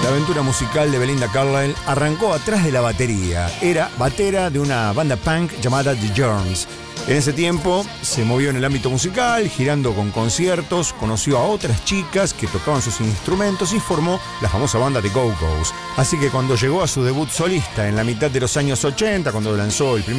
La aventura musical de Belinda Carlisle arrancó atrás de la batería. Era batera de una banda punk llamada The Germs. En ese tiempo se movió en el ámbito musical, girando con conciertos, conoció a otras chicas que tocaban sus instrumentos y formó la famosa banda The Go-Go's. Así que cuando llegó a su debut solista en la mitad de los años 80, cuando lanzó el primer